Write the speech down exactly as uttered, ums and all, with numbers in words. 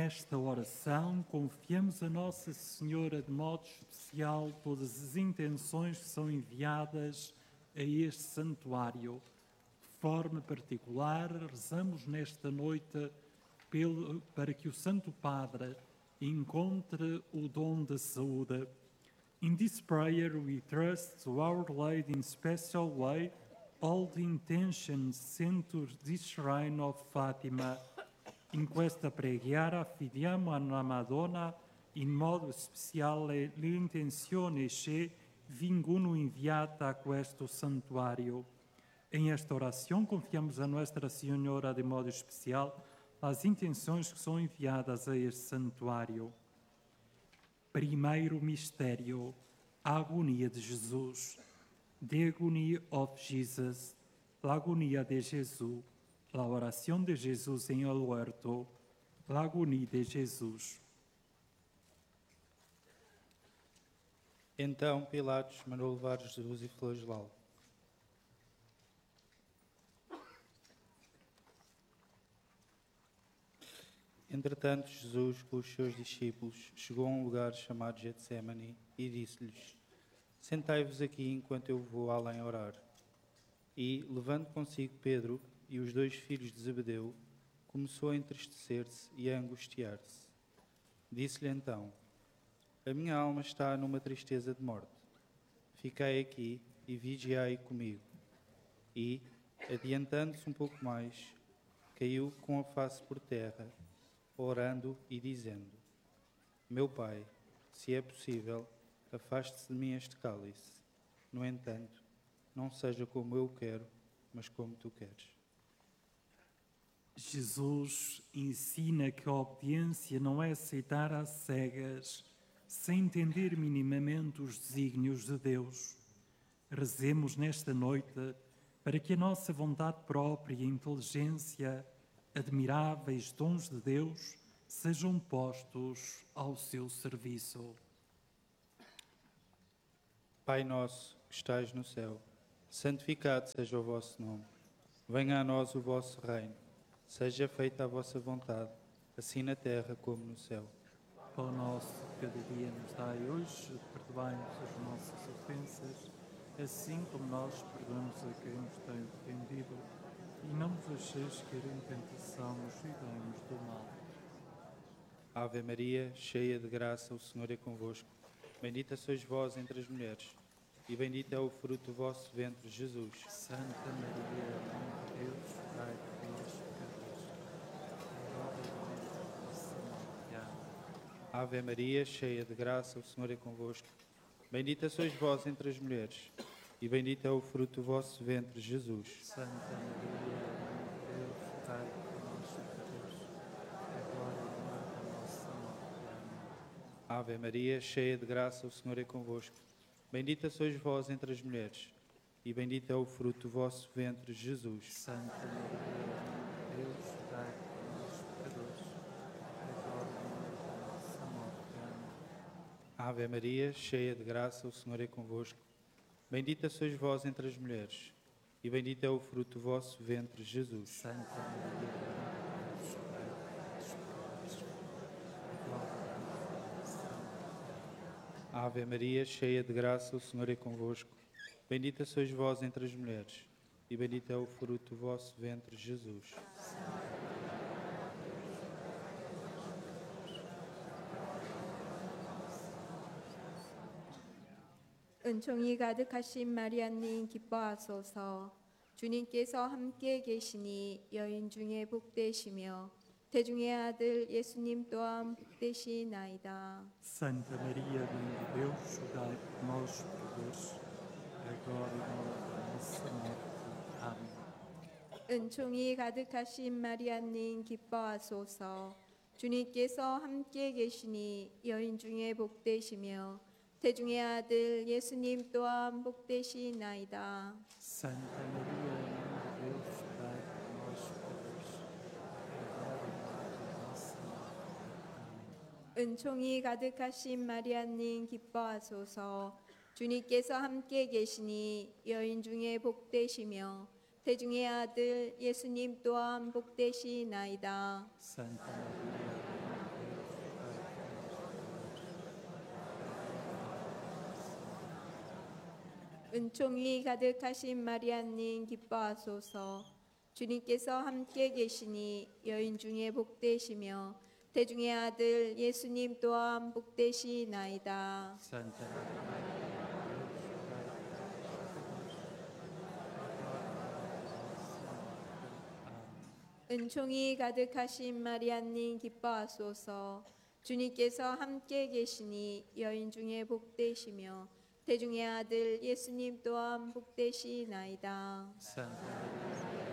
nesta oração, confiamos a Nossa Senhora de modo especial todas as intenções que são enviadas a este santuário. De forma particular, rezamos nesta noite pelo, para que o Santo Padre encontre o dom da saúde. In this prayer we trust to Our Lady in special way all the intentions sent to this shrine of Fatima. In questa preghiera affidiamo alla Madonna in modo speciale le intenzioni che vengono inviate a questo santuario. Em esta oração confiamos a Nossa Senhora de modo especial as intenções que são enviadas a este santuário. Primeiro mistério, a agonia de Jesus. The agony of Jesus, la agonia de Jesus, la oração de Jesus em el huerto, la agonia de Jesus. Então Pilatos mandou levar Jesus e flagelá-lo. Entretanto, Jesus, com os seus discípulos, chegou a um lugar chamado Getsemane e disse-lhes: Sentai-vos aqui enquanto eu vou além orar. E, levando consigo Pedro e os dois filhos de Zebedeu, começou a entristecer-se e a angustiar-se. Disse-lhe então: A minha alma está numa tristeza de morte. Ficai aqui e vigiai comigo. E, adiantando-se um pouco mais, caiu com a face por terra, orando e dizendo: Meu Pai, se é possível, afaste-se de mim este cálice. No entanto, não seja como eu quero, mas como tu queres. Jesus ensina que a obediência não é aceitar às cegas, sem entender minimamente os desígnios de Deus. Rezemos nesta noite para que a nossa vontade própria e a inteligência, admiráveis dons de Deus, sejam postos ao seu serviço. Pai nosso, que estais no céu, santificado seja o vosso nome. Venha a nós o vosso reino. Seja feita a vossa vontade, assim na terra como no céu. Pão nosso de cada dia nos dai hoje, perdoai-nos as nossas ofensas, assim como nós perdoamos a quem nos tem ofendido, e não nos deixeis cair em tentação, mas livrai-nos do mal. Ave Maria, cheia de graça, o Senhor é convosco. Bendita sois vós entre as mulheres, e bendito é o fruto do vosso ventre, Jesus. Santa Maria, Mãe de Deus, rogai por nós, pecadores, agora e na hora da nossa morte. Amém. Ave Maria, cheia de graça, o Senhor é convosco. Bendita sois vós entre as mulheres, e bendito é o fruto do vosso ventre, Jesus. Santa Maria, Mãe de Deus, rogai por nós, pecadores, agora e na hora da nossa morte. Amém. Ave Maria, cheia de graça, o Senhor é convosco. Bendita sois vós entre as mulheres, e bendito é o fruto do vosso ventre, Jesus. Santa Maria, Mãe de Deus, rogai por nós, pecadores, agora e na hora da nossa morte. Amém. Ave Maria, cheia de graça, o Senhor é convosco. Bendita sois vós entre as mulheres, e bendito é o fruto do vosso ventre, Jesus. Santa Maria, Mãe de Deus, rogai por nós, pecadores, agora e na hora da nossa morte. Ave Maria, cheia de graça, o Senhor é convosco. Bendita sois vós entre as mulheres, e bendito é o fruto do vosso ventre, Jesus. 은총이 가득하신 마리아님 기뻐하소서. 주님께서 함께 계시니 여인 중에 복되시며 태중의 아들 예수님 또한 복되시나이다. Santa Maria, Mãe de Deus, rogai por nós, pecadores, agora e na hora da nossa morte. Amém. 은총이 가득하신 마리아님 기뻐하소서. 주님께서 함께 계시니 여인 중에 복되시며 태중의 아들 예수님 또한 복되시나이다. Santa Maria, Mãe de Deus, rogai por nós, pecadores, agora e na hora da nossa morte. Amém. 은총이 가득하신 마리아님 기뻐하소서. 주님께서 함께 계시니 여인 중에 복되시며 태중의 아들 예수님 또한 복되시나이다. Santa Maria, Mãe de 은총이 가득하신 마리아님 기뻐하소서. 주님께서 함께 계시니 여인 중에 복되시며 태중의 아들 예수님 또한 복되시나이다. Santa Maria, 은총이 가득하신 마리아님 기뻐하소서. 주님께서 함께 계시니 여인 중에 복되시며 태중의 아들 예수님 또한 복되시나이다. Santa Maria,